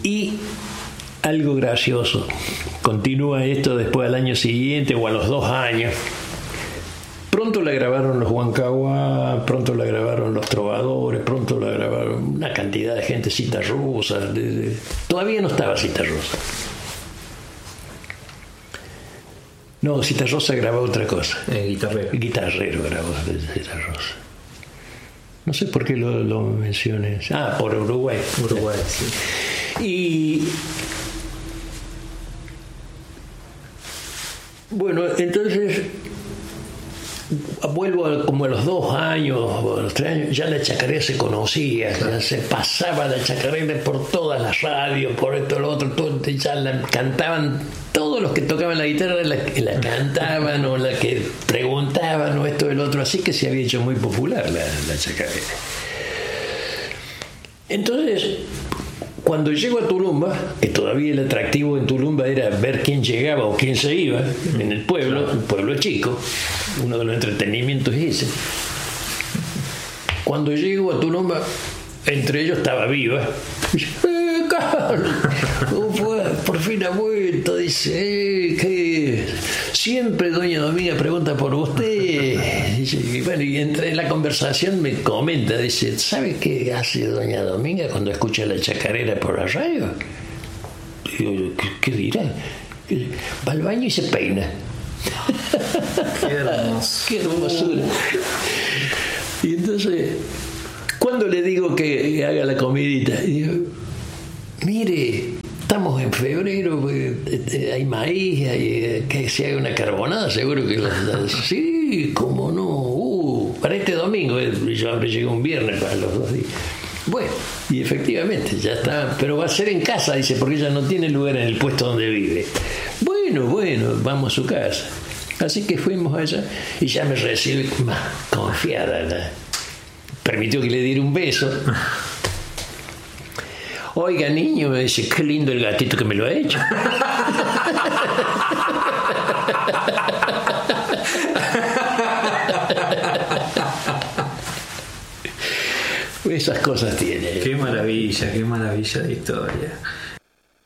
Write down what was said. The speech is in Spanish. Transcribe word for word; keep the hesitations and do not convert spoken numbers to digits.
Y algo gracioso, continúa esto después al año siguiente o a los dos años. Pronto la grabaron los Huancahuá, pronto la grabaron los Trovadores, pronto la grabaron una cantidad de gente, Citarrosa. De, de, todavía no estaba Citarrosa. No, Citarrosa grabó otra cosa. Eh, guitarrero. Guitarrero grabó Citarrosa. No sé por qué lo, lo mencioné. Ah, por Uruguay. Uruguay, sí. Y bueno, entonces vuelvo a, como a los dos años o a los tres años, ya la chacarera se conocía, ya se pasaba la chacarera por todas las radios, por esto, lo otro, todo, ya la cantaban, todos los que tocaban la guitarra la, la cantaban o la que preguntaban o esto, el otro, así que se había hecho muy popular la, la chacarera. Entonces, cuando llego a Tulumba, que todavía el atractivo en Tulumba era ver quién llegaba o quién se iba en el pueblo, un pueblo chico, uno de los entretenimientos es ese. Cuando llego a Tulumba, entre ellos estaba Viva. Dice, eh, Carlos, ¿cómo fue? Por fin ha vuelto. Dice, eh, que siempre doña Dominga pregunta por usted. Dice, y bueno, y entre la conversación me comenta, dice, ¿sabe qué hace doña Dominga cuando escucha la chacarera por la radio? Digo, ¿qué, qué dirá? Va al baño y se peina. Qué hermoso. Qué hermosura. Y entonces, cuando le digo que haga la comidita, digo, mire, estamos en febrero, hay maíz, hay, que se haga una carbonada, seguro que la, la, sí, cómo no, uh, para este domingo, yo habré llegado un viernes para los dos días. Bueno, y efectivamente, ya está, pero va a ser en casa, dice, porque ella no tiene lugar en el puesto donde vive. Bueno, bueno, vamos a su casa. Así que fuimos allá y ya me recibe más confiada. ¿Verdad? Permitió que le diera un beso. Oiga, niño, me dice, qué lindo el gatito que me lo ha hecho. Esas cosas tiene. Qué maravilla, qué maravilla de historia.